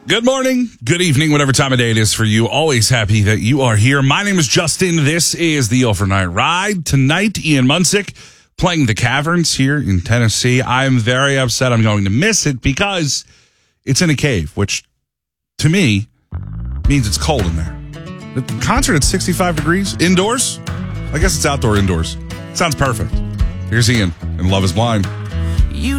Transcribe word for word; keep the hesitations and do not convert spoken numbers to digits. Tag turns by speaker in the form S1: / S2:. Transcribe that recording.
S1: Good morning, good evening, whatever time of day it is for you. Always happy that you are here. My name is Justin. This is the Overnight Ride. Tonight, Ian Munsick playing the Caverns here in Tennessee. I'm very upset I'm going to miss it because it's in a cave, which to me means it's cold in there. The concert at sixty-five degrees indoors? I guess it's outdoor indoors. Sounds perfect. Here's Ian and Love is Blind.